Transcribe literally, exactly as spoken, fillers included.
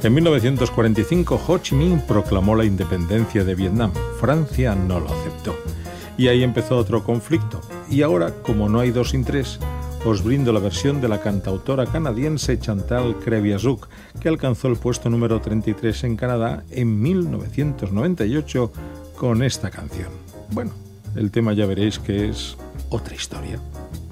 En mil novecientos cuarenta y cinco, Ho Chi Minh proclamó la independencia de Vietnam. Francia no lo aceptó. Y ahí empezó otro conflicto. Y ahora, como no hay dos sin tres, os brindo la versión de la cantautora canadiense Chantal Kreviazuk, que alcanzó el puesto número treinta y tres en Canadá en mil novecientos noventa y ocho con esta canción. Bueno, el tema ya veréis que es otra historia.